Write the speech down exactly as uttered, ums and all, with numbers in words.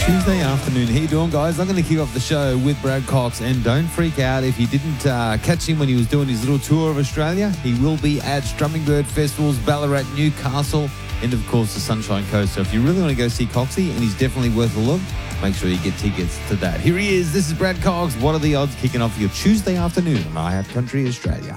Tuesday afternoon. How you doing, guys? I'm going to kick off the show with Brad Cox, and don't freak out if you didn't uh, catch him when he was doing his little tour of Australia. He will be at Strumming Bird Festivals, Ballarat, Newcastle, and of course the Sunshine Coast. So if you really want to go see Coxie, and he's definitely worth a look, make sure you get tickets to that. Here he is. This is Brad Cox. What are the odds? Kicking off your Tuesday afternoon on iHeart Country Australia.